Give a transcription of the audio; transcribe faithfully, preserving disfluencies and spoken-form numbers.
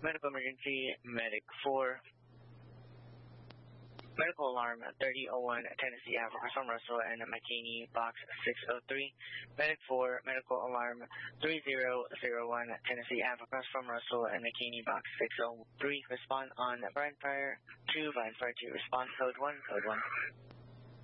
Medical emergency, Medic four. Medical alarm thirty oh one Tennessee Africa from Russell and McKinney box six oh three. Medic four, medical alarm three zero zero one Tennessee Africa from Russell and McKinney box six oh three. Respond on Brian Fire two, Brian Fire two. Respond code one, code one.